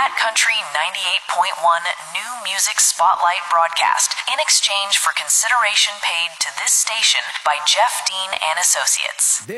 Cat Country 98.1 New Music Spotlight broadcast in exchange for consideration paid to this station by Jeff Dean and Associates.